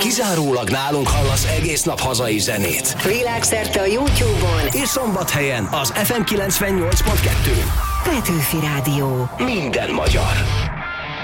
Kizárólag nálunk hallasz egész nap hazai zenét. Világszerte a YouTube-on és Szombathelyen az FM 98.2-n. Petőfi Rádió. Minden magyar.